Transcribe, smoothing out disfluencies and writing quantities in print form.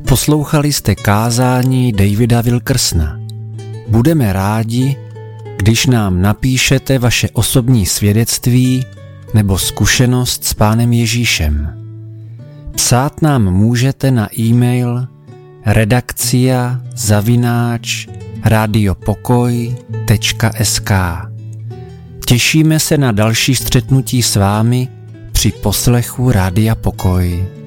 Poslouchali jste kázání Davida Wilkersona. Budeme rádi, když nám napíšete vaše osobní svědectví nebo zkušenost s Pánem Ježíšem. Psát nám můžete na e-mail redakcia@radiopokoj.sk. Těšíme se na další střetnutí s vámi při poslechu Rádia Pokoj.